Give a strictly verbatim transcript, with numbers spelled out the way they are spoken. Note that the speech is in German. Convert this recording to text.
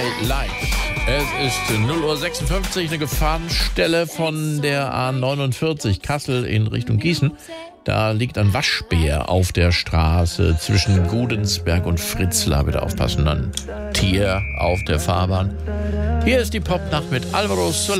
I Like. Es ist null Uhr sechsundfünfzig, eine Gefahrenstelle von der A neunundvierzig Kassel in Richtung Gießen. Da liegt ein Waschbär auf der Straße zwischen Gudensberg und Fritzlar. Bitte aufpassen, ein Tier auf der Fahrbahn. Hier ist die Popnacht mit Alvaro Soler.